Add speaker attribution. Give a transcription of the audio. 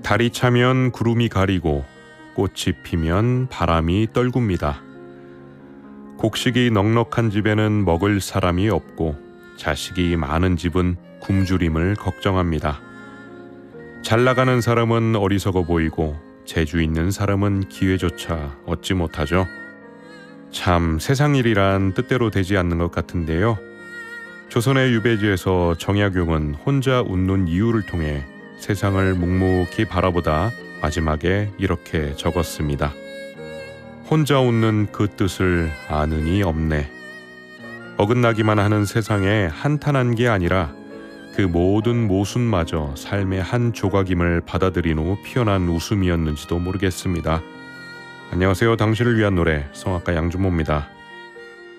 Speaker 1: 달이 차면 구름이 가리고 꽃이 피면 바람이 떨굽니다. 곡식이 넉넉한 집에는 먹을 사람이 없고 자식이 많은 집은 굶주림을 걱정합니다. 잘 나가는 사람은 어리석어 보이고 재주 있는 사람은 기회조차 얻지 못하죠. 참 세상 일이란 뜻대로 되지 않는 것 같은데요. 조선의 유배지에서 정약용은 혼자 웃는 이유를 통해 세상을 묵묵히 바라보다 마지막에 이렇게 적었습니다. 혼자 웃는 그 뜻을 아는이 없네. 어긋나기만 하는 세상에 한탄한 게 아니라 그 모든 모순마저 삶의 한 조각임을 받아들인 후 피어난 웃음이었는지도 모르겠습니다. 안녕하세요. 당신을 위한 노래 성악가 양준모입니다.